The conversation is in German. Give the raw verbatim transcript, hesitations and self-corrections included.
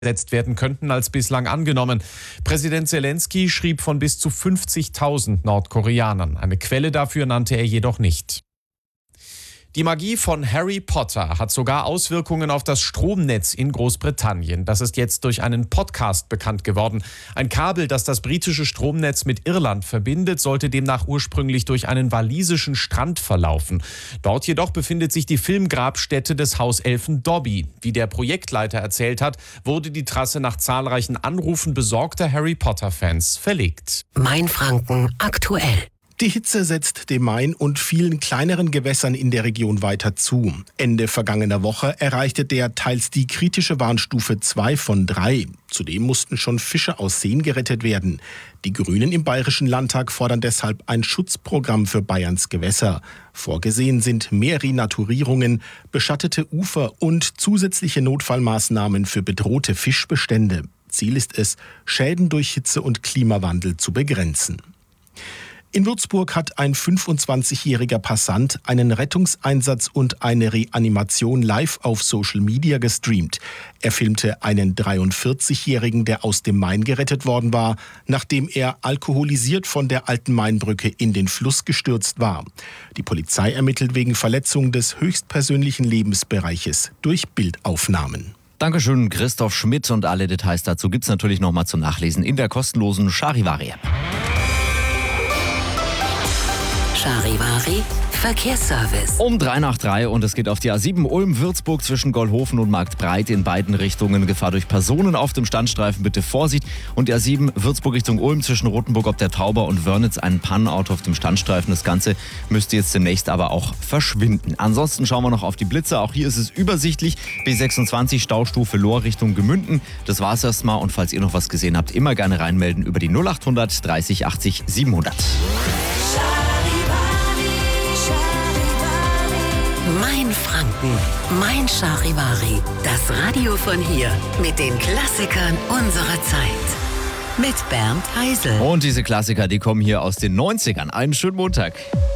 gesetzt werden könnten als bislang angenommen. Präsident Zelensky schrieb von bis zu fünfzigtausend Nordkoreanern. Eine Quelle dafür nannte er jedoch nicht. Die Magie von Harry Potter hat sogar Auswirkungen auf das Stromnetz in Großbritannien. Das ist jetzt durch einen Podcast bekannt geworden. Ein Kabel, das das britische Stromnetz mit Irland verbindet, sollte demnach ursprünglich durch einen walisischen Strand verlaufen. Dort jedoch befindet sich die Filmgrabstätte des Hauselfen Dobby. Wie der Projektleiter erzählt hat, wurde die Trasse nach zahlreichen Anrufen besorgter Harry Potter-Fans verlegt. Mainfranken aktuell. Die Hitze setzt dem Main und vielen kleineren Gewässern in der Region weiter zu. Ende vergangener Woche erreichte der teils die kritische Warnstufe zwei von drei. Zudem mussten schon Fische aus Seen gerettet werden. Die Grünen im Bayerischen Landtag fordern deshalb ein Schutzprogramm für Bayerns Gewässer. Vorgesehen sind mehr Renaturierungen, beschattete Ufer und zusätzliche Notfallmaßnahmen für bedrohte Fischbestände. Ziel ist es, Schäden durch Hitze und Klimawandel zu begrenzen. In Würzburg hat ein fünfundzwanzigjähriger Passant einen Rettungseinsatz und eine Reanimation live auf Social Media gestreamt. Er filmte einen dreiundvierzigjährigen, der aus dem Main gerettet worden war, nachdem er alkoholisiert von der alten Mainbrücke in den Fluss gestürzt war. Die Polizei ermittelt wegen Verletzung des höchstpersönlichen Lebensbereiches durch Bildaufnahmen. Dankeschön, Christoph Schmidt, und alle Details dazu gibt's natürlich nochmal zum Nachlesen in der kostenlosen Charivari-App. Charivari Verkehrsservice. Um drei nach drei und es geht auf die A sieben Ulm-Würzburg zwischen Gollhofen und Marktbreit in beiden Richtungen. Gefahr durch Personen auf dem Standstreifen, bitte Vorsicht. Und die A sieben Würzburg Richtung Ulm zwischen Rothenburg ob der Tauber und Wörnitz ein Pannenauto auf dem Standstreifen. Das Ganze müsste jetzt demnächst aber auch verschwinden. Ansonsten schauen wir noch auf die Blitze. Auch hier ist es übersichtlich. B sechsundzwanzig Staustufe Lohr Richtung Gemünden. Das war's erstmal, und falls ihr noch was gesehen habt, immer gerne reinmelden über die null acht hundert dreißig achtzig siebenhundert. Mainfranken, mein Charivari. Das Radio von hier mit den Klassikern unserer Zeit. Mit Bernd Heisel. Und diese Klassiker, die kommen hier aus den neunzigern. Einen schönen Montag.